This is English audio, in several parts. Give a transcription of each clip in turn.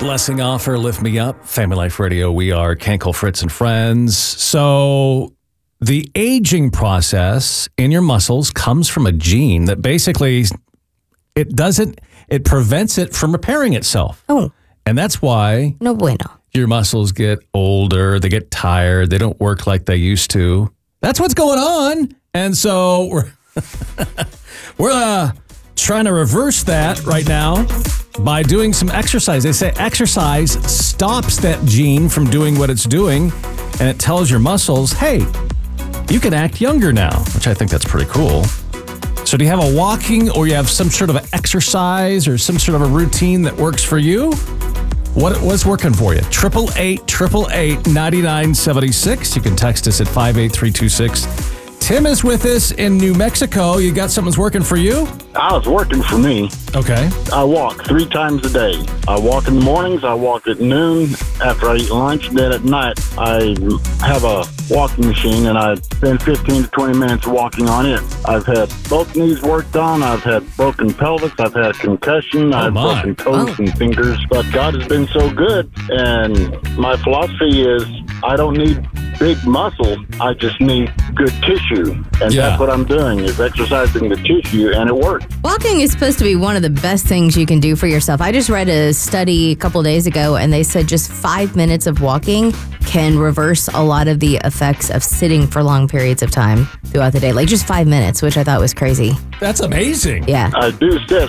Blessing offer, lift me up. Family Life Radio. We are Kenkel, Fritz, and friends. So the aging process in your muscles comes from a gene that basically it prevents it from repairing itself. Oh. And that's why No bueno. your muscles get older, they get tired, they don't work like they used to. That's what's going on. And so we're trying to reverse that right now by doing some exercise. They say exercise stops that gene from doing what it's doing, and it tells your muscles, hey, you can act younger now, which I think that's pretty cool. So do you have a walking or you have some sort of exercise or some sort of a routine that works for you? What's working for you? 888-888-9976. You can text us at 58326. Tim is with us in New Mexico. You got something that's working for you? It's working for me. Okay. I walk 3 times a day. I walk in the mornings, I walk at noon after I eat lunch, then at night I have a walking machine and I spend 15 to 20 minutes walking on it. I've had both knees worked on, I've had broken pelvis, I've had a concussion, I've broken toes and fingers, but God has been so good, and my philosophy is I don't need big muscle, I just need good tissue, and that's what I'm doing, is exercising the tissue, and it works. Walking is supposed to be one of the best things you can do for yourself. I just read a study a couple days ago, and they said just 5 minutes of walking can reverse a lot of the effects of sitting for long periods of time throughout the day. Like just 5 minutes, which I thought was crazy. That's amazing. Yeah. I do sit.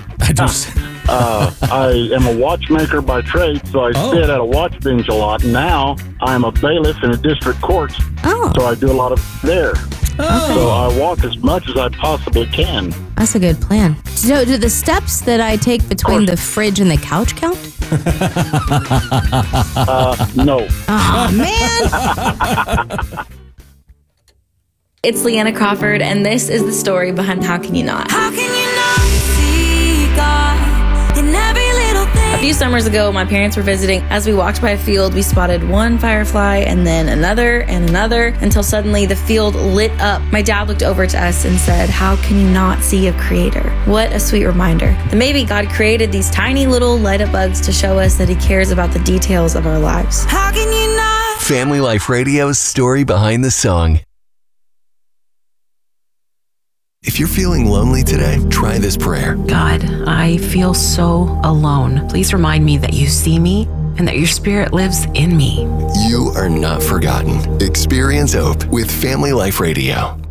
I am a watchmaker by trade, so I sit at a watch bench a lot. Now I'm a bailiff in a district court, so I do a lot of there. So I walk as much as I possibly can. That's a good plan. So do the steps that I take between the fridge and the couch count? No. Oh, man. It's Leanna Crawford, and this is the story behind How Can You Not? How can you not see God in every little thing? A few summers ago, my parents were visiting. As we walked by a field, we spotted one firefly and then another and another until suddenly the field lit up. My dad looked over to us and said, "How can you not see a creator?" What a sweet reminder that maybe God created these tiny little light up bugs to show us that he cares about the details of our lives. How can you not? Family Life Radio's story behind the song. If you're feeling lonely today, try this prayer. God, I feel so alone. Please remind me that you see me and that your spirit lives in me. You are not forgotten. Experience hope with Family Life Radio.